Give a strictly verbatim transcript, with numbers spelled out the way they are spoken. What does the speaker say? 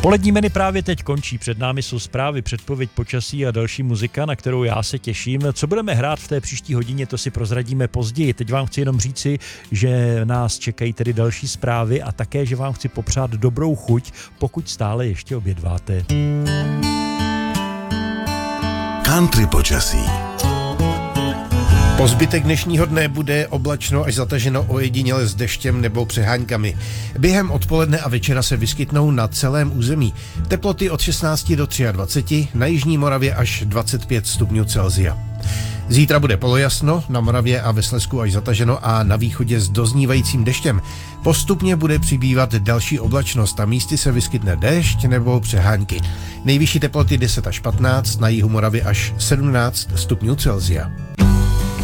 Polední menu právě teď končí, před námi jsou zprávy, předpověď počasí a další muzika, na kterou já se těším. Co budeme hrát v té příští hodině, to si prozradíme později. Teď vám chci jenom říci, že nás čekají tedy další zprávy a také, že vám chci popřát dobrou chuť, pokud stále ještě obědváte. Country počasí. Po zbytek dnešního dne bude oblačno až zataženo ojediněle s deštěm nebo přeháňkami. Během odpoledne a večera se vyskytnou na celém území. Teploty od šestnáct do dvacet tři, na jižní Moravě až dvacet pět stupňů Celsia. Zítra bude polojasno, na Moravě a ve Slezsku až zataženo a na východě s doznívajícím deštěm. Postupně bude přibývat další oblačnost a místy se vyskytne déšť nebo přeháňky. Nejvyšší teploty deset až patnáct, na jihu Moravy až sedmnáct stupňů Celsia.